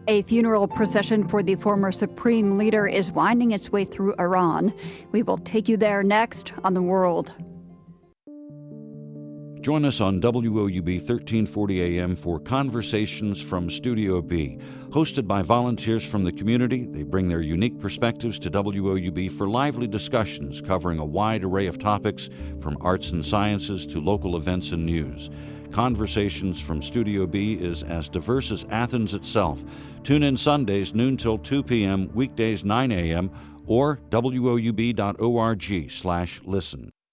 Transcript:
A funeral procession for the former Supreme Leader is winding its way through Iran. We will take you there next on The World. Join us on WOUB 1340 AM for Conversations from Studio B. Hosted by volunteers from the community, they bring their unique perspectives to WOUB for lively discussions covering a wide array of topics from arts and sciences to local events and news. Conversations from Studio B is as diverse as Athens itself. Tune in Sundays noon till 2 p.m., weekdays 9 a.m., or woub.org/listen.